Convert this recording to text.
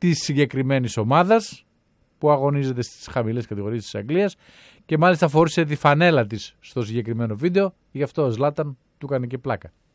της συγκεκριμένης ομάδας που αγωνίζεται στις χαμηλές κατηγορίες της Αγγλίας και μάλιστα φορούσε τη φανέλα της στο συγκεκριμένο βίντεο, γι' αυτό ο Ζλάταν του έκανε και πλάκα.